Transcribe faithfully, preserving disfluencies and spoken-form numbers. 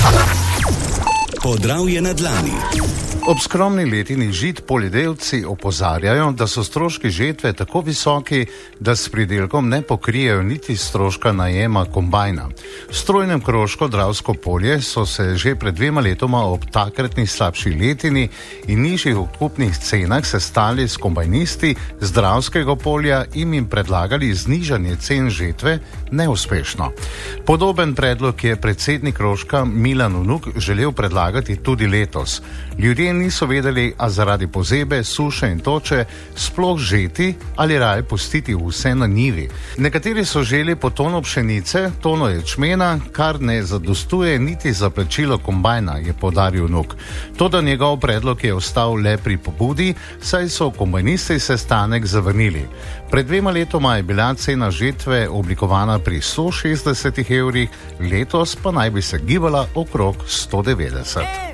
Podravje na dlani. Ob skromni letini žit poljedelci opozarjajo, da so stroški žetve tako visoki, da s pridelkom ne pokrijejo niti stroška najema kombajna. V strojnem Koroško Dravsko polje so se že pred dvema letoma ob takratni slabši letini in nižjih odkupnih cenah sestali s kombajnisti z Dravskega polja in jim predlagali znižanje cen žetve neuspešno. Podoben predlog je predsednik Koroška Milan Vnuk želel predlagati tudi letos. Ljudje niso vedeli, a zaradi pozebe, suše in toče sploh žeti ali raje pustiti vse na njivi. Nekateri so želi po tono pšenice, tono ječmena, kar ne zadostuje niti za plačilo kombajna, je poudaril Vnuk. Toda njegov predlog je ostal le pri pobudi, saj so kombajnisti sestanek zavrnili. Pred dvema letoma je bila cena žetve oblikovana pri sto šestdesetih evrih, letos pa naj bi se gibala okrog sto devetdeset.